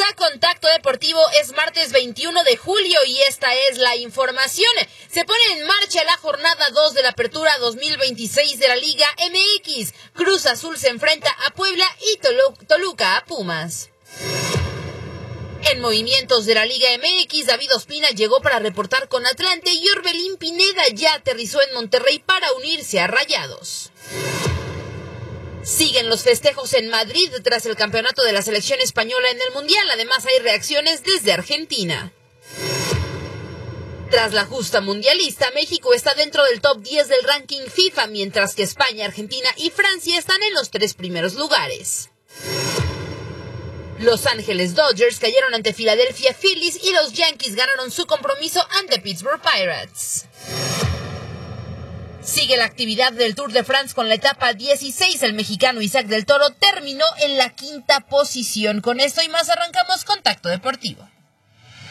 a Contacto Deportivo. Es martes 21 de julio y esta es la información. Se pone en marcha la jornada 2 de la Apertura 2026 de la Liga MX. Cruz Azul se enfrenta a Puebla y Toluca a Pumas. En movimientos de la Liga MX, David Ospina llegó para reportar con Atlante y Orbelín Pineda ya aterrizó en Monterrey para unirse a Rayados. Siguen los festejos en Madrid tras el campeonato de la selección española en el Mundial. Además, hay reacciones desde Argentina. Tras la justa mundialista, México está dentro del top 10 del ranking FIFA, mientras que España, Argentina y Francia están en los 3 primeros lugares. Los Ángeles Dodgers cayeron ante Philadelphia Phillies y los Yankees ganaron su compromiso ante Pittsburgh Pirates. Sigue la actividad del Tour de France con la etapa 16. El mexicano Isaac del Toro terminó en la 5ª posición. Con esto y más arrancamos Contacto Deportivo.